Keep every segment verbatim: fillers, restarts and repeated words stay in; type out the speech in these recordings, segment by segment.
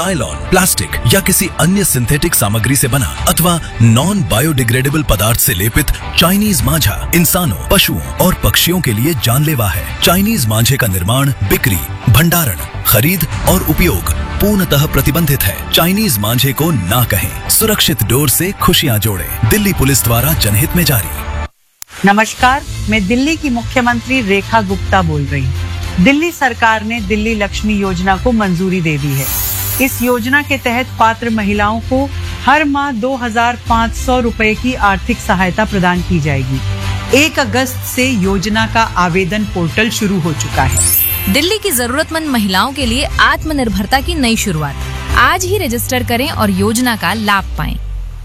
Nylon, plastic या किसी अन्य सिंथेटिक सामग्री से बना अथवा नॉन बायोडिग्रेडेबल पदार्थ से लेपित चाइनीज मांझा इंसानों, पशुओं और पक्षियों के लिए जानलेवा है। चाइनीज मांझे का निर्माण, बिक्री, भंडारण, खरीद और उपयोग पूर्णतः प्रतिबंधित है। चाइनीज मांझे को ना कहें। सुरक्षित डोर से खुशियां जोड़ें। दिल्ली पुलिस द्वारा जनहित में जारी। नमस्कार, मैं दिल्ली की मुख्यमंत्री रेखा गुप्ता बोल रही हूँ। दिल्ली सरकार ने दिल्ली लक्ष्मी योजना को मंजूरी दे दी है। इस योजना के तहत पात्र महिलाओं को हर माह दो हजार पाँच सौ रुपए की आर्थिक सहायता प्रदान की जाएगी। एक अगस्त से योजना का आवेदन पोर्टल शुरू हो चुका है। दिल्ली की जरूरतमंद महिलाओं के लिए आत्मनिर्भरता की नई शुरुआत। आज ही रजिस्टर करें और योजना का लाभ पाएं।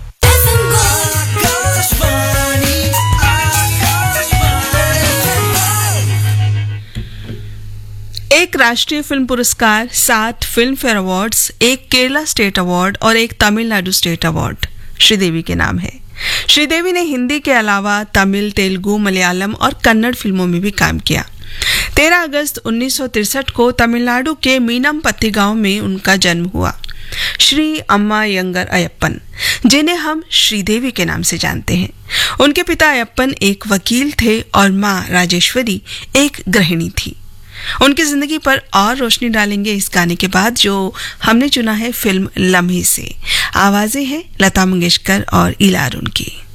एक राष्ट्रीय फिल्म पुरस्कार, सात फिल्म फेयर अवार्ड्स, एक केरला स्टेट अवार्ड और एक तमिलनाडु स्टेट अवार्ड श्रीदेवी के नाम है। श्रीदेवी ने हिंदी के अलावा तमिल, तेलुगु, मलयालम और कन्नड़ फिल्मों में भी काम किया। तेरह अगस्त उन्नीस सौ तिरसठ को तमिलनाडु के मीनमपत्ती गांव में उनका जन्म हुआ। श्री अम्मा यंगर अयप्पन, जिन्हें हम श्रीदेवी के नाम से जानते हैं। उनके पिता अयप्पन एक वकील थे और माँ राजेश्वरी एक गृहिणी थी। उनकी जिंदगी पर और रोशनी डालेंगे इस गाने के बाद, जो हमने चुना है फिल्म लम्हे से। आवाजें हैं लता मंगेशकर और इला अरुण की।